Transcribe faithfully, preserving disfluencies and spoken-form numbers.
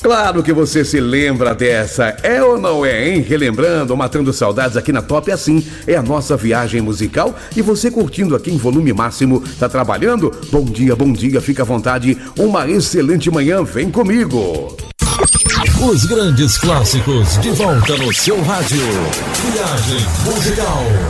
Claro que você se lembra dessa, é ou não é, hein? Relembrando, matando saudades aqui na Top Assim, é a nossa viagem musical e você curtindo aqui em volume máximo, tá trabalhando? Bom dia, bom dia, fica à vontade, uma excelente manhã, vem comigo! Os grandes clássicos de volta no seu rádio. Viagem musical.